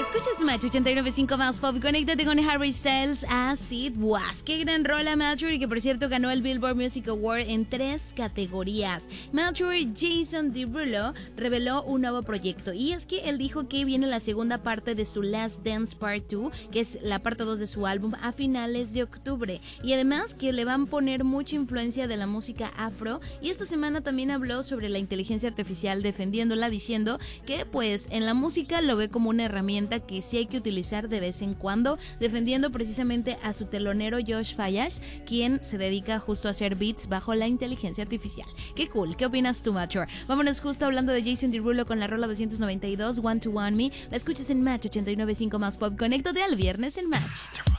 Escuchas Match 89.5 más pop. Conéctate con Harry Styles, Acid Was. Qué gran rola, Mature, y que por cierto ganó el Billboard Music Award en 3 categorías. Mature, Jason Derulo reveló un nuevo proyecto, y es que él dijo que viene la segunda parte de su Last Dance Part 2, que es la parte 2 de su álbum, a finales de octubre, y además que le van a poner mucha influencia de la música afro. Y esta semana también habló sobre la inteligencia artificial, defendiéndola, diciendo que pues en la música lo ve como una herramienta que sí hay que utilizar de vez en cuando, defendiendo precisamente a su telonero Josh Fayash, quien se dedica justo a hacer beats bajo la inteligencia artificial. Qué cool, ¿qué opinas tú, Mature? Vámonos justo hablando de Jason Derulo con la rola 292, One to One Me. La escuchas en Match 89.5 más pop. Conéctate al viernes en Match.